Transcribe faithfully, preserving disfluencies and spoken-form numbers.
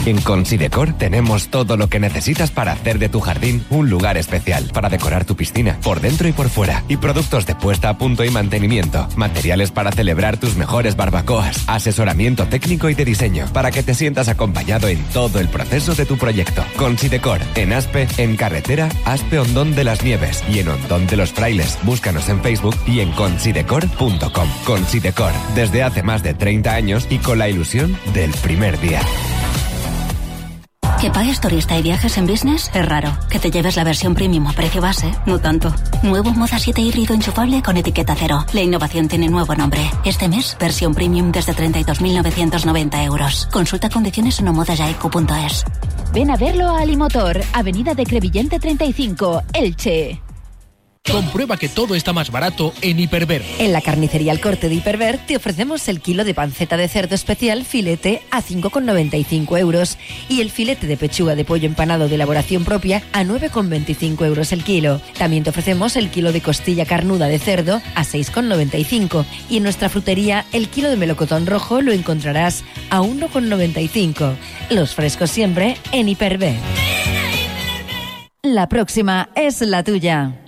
En Considecor tenemos todo lo que necesitas para hacer de tu jardín un lugar especial, para decorar tu piscina, por dentro y por fuera, y productos de puesta a punto y mantenimiento, materiales para celebrar tus mejores barbacoas, asesoramiento técnico y de diseño, para que te sientas acompañado en todo el proceso de tu proyecto. Considecor, en Aspe, en carretera Aspe Hondón de las Nieves y en Hondón de los Frailes. Búscanos en Facebook y en considecor punto com. Considecor, desde hace más de treinta años y con la ilusión del primer día. Que pagues turista y viajes en business es raro. Que te lleves la versión premium a precio base, no tanto. Nuevo Moda siete híbrido enchufable con etiqueta cero. La innovación tiene nuevo nombre. Este mes, versión premium desde treinta y dos mil novecientos noventa euros. Consulta condiciones en omodajaico punto es. Ven a verlo a Alimotor, Avenida de Crevillente treinta y cinco, Elche. Comprueba que todo está más barato en Hiperver. En la carnicería El Corte de Hiperver te ofrecemos el kilo de panceta de cerdo especial filete a cinco con noventa y cinco euros y el filete de pechuga de pollo empanado de elaboración propia a nueve con veinticinco euros el kilo. También te ofrecemos el kilo de costilla carnuda de cerdo a seis con noventa y cinco y en nuestra frutería el kilo de melocotón rojo lo encontrarás a uno con noventa y cinco. Los frescos siempre en Hiperver. La próxima es la tuya.